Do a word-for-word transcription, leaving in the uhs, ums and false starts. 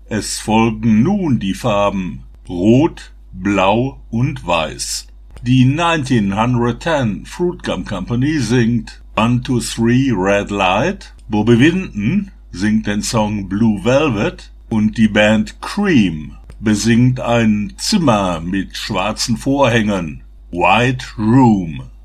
Es folgen nun die Farben Rot, Blau und Weiß. Die neunzehnhundertzehn Fruit Gum Company singt One, Two, Three, Red Light, Bobby Vinton singt den Song Blue Velvet und die Band Cream besingt ein Zimmer mit schwarzen Vorhängen, White Room.